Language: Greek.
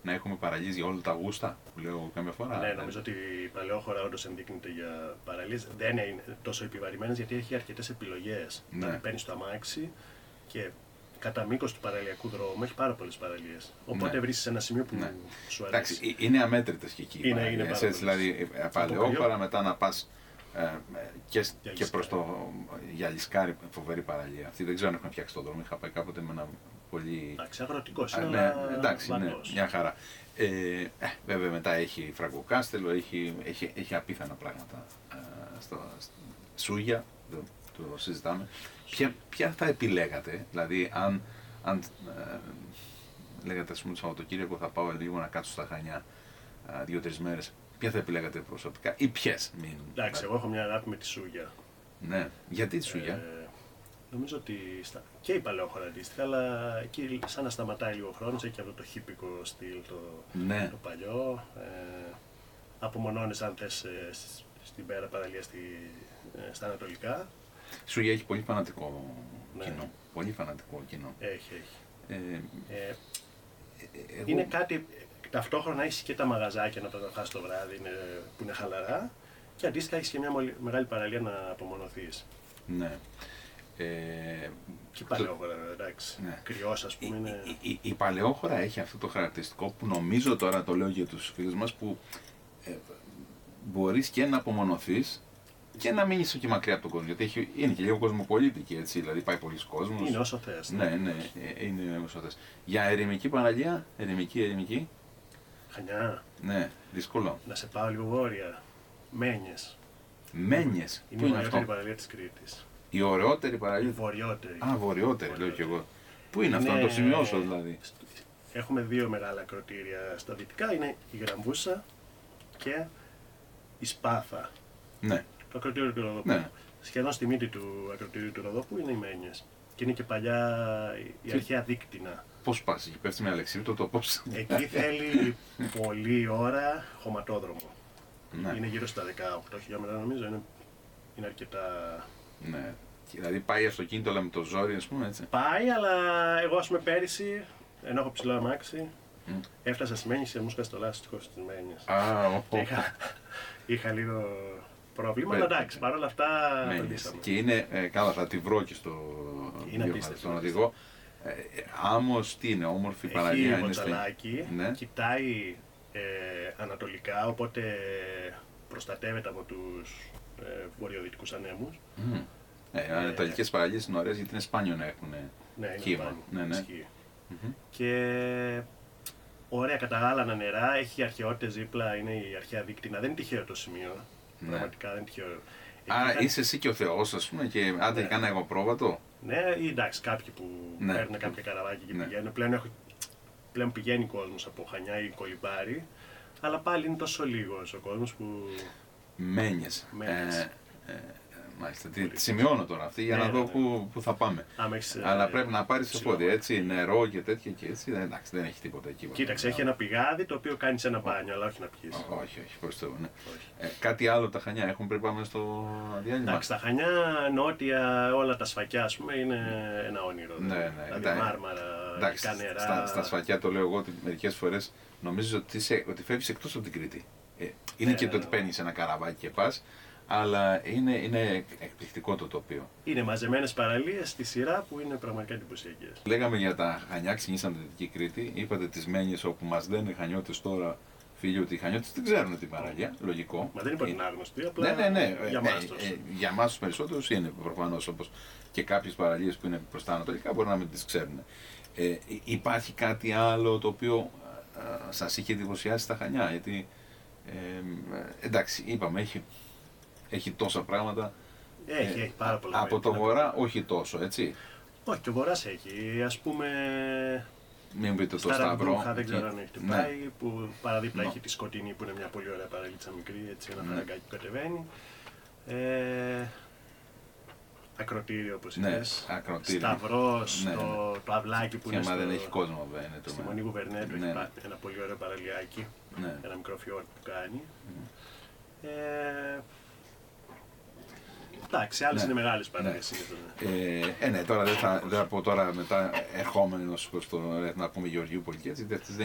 να έχουμε παραλίες για όλα τα γούστα που λέω καμιά φορά. Ναι, νομίζω ότι η παλαιόχώρα όντως ενδείκνυται για παραλίες. Δεν είναι τόσο επιβαρημένες γιατί έχει αρκετές επιλογές. Ναι. Δηλαδή παίρνεις το αμάξι και κατά μήκος του παραλιακού δρόμου έχει πάρα πολλές παραλίες. Οπότε Ναι. βρίσκεις ένα σημείο που σου αρέσει. Εντάξει, είναι αμέτρητες και εκεί. Είναι πάρα έτσι, δηλαδή, παλαιόχώρα, μετά να πας και προς το Γιαλισκάρι, φοβερή παραλία. Αυτή δεν ξέρω αν έχουν φτιάξει τον δρόμο. Είχα πάει κάποτε με ένα πολύ. Εντάξει, αγροτικός είναι. Ναι, εντάξει, ναι, βατός. μια χαρά. Βέβαια μετά έχει Φραγκοκάστελο, έχει απίθανα πράγματα. Σούγια, το συζητάμε. Ποια θα επιλέγατε, δηλαδή αν λέγατε ας πούμε το Σαββατοκύριακο θα πάω λίγο να κάτσω στα Χανιά 2-3 μέρες, ποια θα επιλέγατε προσωπικά ή ποιες? Εντάξει, εγώ έχω μια αγάπη με τη Σούγια. Ναι, γιατί τη Σούγια? Νομίζω ότι και η παλαιόχώρα αντίστοιχα, αλλά εκεί σαν να σταματάει λίγο χρόνος, έχει και αυτό το χίπικο στυλ, το παλιό. Απομονώνεις αν θες στην πέρα παραλία στα ανατολικά. Η Σούγια έχει πολύ φανατικό κοινό. Πολύ φανατικό κοινό. Έχει. Είναι κάτι, ταυτόχρονα έχεις και τα μαγαζάκια να τα φας το βράδυ που είναι χαλαρά και αντίστοιχα έχεις και μια μεγάλη παραλία να απομονωθείς. Ναι. Και η παλαιόχώρα, εντάξει. Ναι. Κρυός, ας πούμε. Η παλαιόχώρα έχει αυτό το χαρακτηριστικό που νομίζω τώρα το λέω για τους φίλους μας που μπορείς και να απομονωθείς και να μείνεις και μακριά από τον κόσμο. Γιατί είναι και λίγο κοσμοπολίτικη, έτσι, δηλαδή πάει πολλοί κόσμος. Είναι όσο θες. Ναι, είναι όσο θες. Για ερημική παραλία, ερημική. Χανιά. Ναι, δύσκολο. Να σε πάω λίγο βόρεια. Μένιες. Μένιες. Είναι η ωραιότερη παραλία της Κρήτης. Η ωραιότερη παραλία. Η βορειότερη. Α, βορειότερη, λέω κι εγώ. Πού είναι αυτό, να το σημειώσω δηλαδή. Έχουμε δύο μεγάλα ακροτήρια στα δυτικά, είναι η Γραμβούσα και η Σπάθα. Ναι. Το ακροτήριο του Ροδόπου. Ναι. Σχεδόν στη μύτη του ακροτήριου του Ροδόπου είναι οι Μένιες. Και είναι και παλιά η αρχαία δίκτυνα. Πώς πας, εκεί πέφτει με αλεξίπτωτο, πώς? Εκεί θέλει πολλή ώρα χωματόδρομο. Ναι. Είναι γύρω στα 18 χιλιόμετρα νομίζω, είναι αρκετά. Ναι. Δηλαδή πάει αυτοκίνητο αλλά με το ζόρι, ας πούμε, έτσι. Πάει, αλλά εγώ ας πούμε πέρυσι, ενώ έχω ψηλό αμάξι, έφτασα στη Μένιες και μου σκάσε το λάστιχο στις Μένιες. Είχα λίγο πρόβλημα, αλλά εντάξει, παρόλα αυτά φροντίσαμε. Και είναι, καλά, θα τη βρω και στον οδηγό. Άμμος, τι είναι, όμορφη παραλία. Έχει βοτσαλάκι, κοιτάει ανατολικά, οπότε προστατεύεται από τους βορειοδυτικούς ανέμους. Οι ανατολικές παραλίες είναι ωραίες γιατί είναι σπάνιο να έχουν κύμα. Ναι. Και ωραία καταγάλανα νερά, έχει αρχαιότητες δίπλα, είναι η αρχαία δίκτυνα, δεν είναι τυχαίο το σημείο. Πραγματικά δεν είναι τυχαίο. Άρα είσαι εσύ και ο Θεός, ας πούμε, και άντε κάνα εγώ πρόβατο. Ναι, ή εντάξει, κάποιοι που παίρνουν κάποια καραβάκια και πηγαίνουν. Πλέον πηγαίνει κόσμος από Χανιά ή Κολυμπάρι, αλλά πάλι είναι τόσο λίγος ο κόσμος που. Μένιες. Μάλιστα, τη σημειώνω τώρα αυτή για να δω πού θα πάμε. Αλλά πρέπει να πάρεις το πόδι, έτσι, νερό και τέτοια και έτσι. Εντάξει, δεν έχει τίποτα εκεί. Κοίταξε, έχει ένα πηγάδι το οποίο κάνει ένα μπάνιο, αλλά όχι να πιείς. Όχι, προς Θεού, ναι. Κάτι άλλο τα Χανιά έχουν πριν πάμε στο διάλειμμα? Εντάξει, τα Χανιά, νότια, όλα τα σφακιά, ας πούμε, είναι ένα όνειρο. Ναι. Δηλαδή μάρμαρα, γλυκά νερά. Στα σφακιά το λέω εγώ ότι μερικές φορές νομίζεις ότι φεύγεις εκτός από την Κρήτη. Είναι και το ότι παίρνεις ένα καραβάκι και πας. Αλλά είναι εκπληκτικό το τοπίο. Είναι μαζεμένες παραλίες στη σειρά που είναι πραγματικά εντυπωσιακές. Λέγαμε για τα Χανιά, ξεκινήσαμε τη Δυτική Κρήτη. Είπατε τις Μένιες όπου μας λένε οι Χανιώτες τώρα, φίλοι, ότι οι Χανιώτες δεν ξέρουν την παραλία. Λογικό. Μα δεν είπα την άγνωστη, απλά ναι. Για εμάς τους περισσότερους είναι προφανώς, όπως και κάποιες παραλίες που είναι προς τα ανατολικά μπορεί να μην τις ξέρουν. Υπάρχει κάτι άλλο το οποίο σας είχε εντυπωσιάσει στα Χανιά? Γιατί εντάξει, είπαμε, έχει τόσα πράγματα. Έχει πάρα πολλά. Από το βορρά όχι τόσο, έτσι. Όχι, και ο βορράς έχει, ας πούμε. Μην πείτε το Σταυρό. Σταυρούχα, δεν ξέρω αν έχετε πάει, που παραδίπλα έχει τη Σκοτεινή που είναι μια πολύ ωραία παραλίτσα μικρή, έτσι, ένα φραγκάκι που κατεβαίνει. Ακροτήριο, όπως είπες. Σταυρός, το αυλάκι που είναι στο. Δεν έχει κόσμο, βέβαια. Στη Μονή Γουβερνέτου έχει ένα πολύ ωραίο παραλιάκι. Ένα μικρό φιόρτ που κάνει. Εντάξει, άλλες είναι μεγάλες παραλίες. Ναι, τώρα δεν θα πω τώρα μετά ερχόμενος προς το να πούμε Γεωργιούπολη και έτσι.